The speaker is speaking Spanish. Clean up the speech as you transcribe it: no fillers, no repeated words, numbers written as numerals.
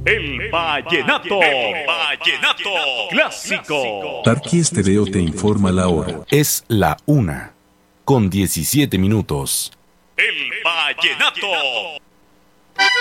El vallenato. El vallenato clásico. Tarqui Estéreo te informa la hora. Es la 1:17. El vallenato.